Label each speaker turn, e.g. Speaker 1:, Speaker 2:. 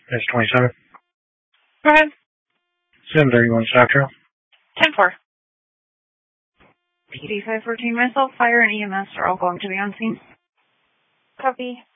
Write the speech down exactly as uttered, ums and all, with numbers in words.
Speaker 1: That's twenty-seven.
Speaker 2: Go ahead.
Speaker 1: seven thirty-one Stock Trail.
Speaker 2: ten four. P D five fourteen, myself, fire, and E M S are all going to be on scene.
Speaker 3: Copy.